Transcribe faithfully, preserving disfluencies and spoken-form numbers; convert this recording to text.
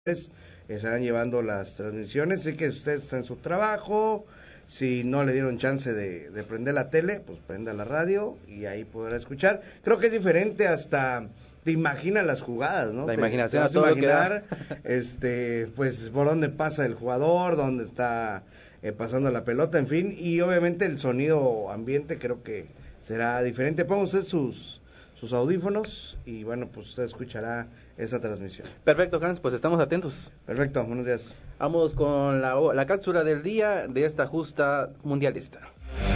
estarán llevando las transmisiones. Sé que usted está en su trabajo, si no le dieron chance de, de prender la tele, pues prenda la radio y ahí podrá escuchar. Creo que es diferente, hasta te imaginas las jugadas, ¿no? La te, imaginación te vas a todo a lo que imaginar, da. este, pues por dónde pasa el jugador, dónde está eh, pasando la pelota, en fin, y obviamente el sonido ambiente creo que será diferente. Ponga usted sus sus audífonos y bueno, pues usted escuchará esa transmisión. Perfecto, Hans, pues estamos atentos. Perfecto, buenos días. Vamos con la, la cápsula del día de esta justa mundialista.